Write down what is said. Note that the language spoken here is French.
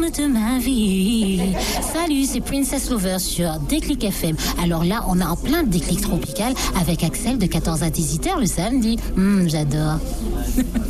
charme de ma vie. Salut, c'est Princess Lover sur Déclic FM. Alors là, on est en plein déclic tropical avec Axel de 14 à 18h le samedi. J'adore.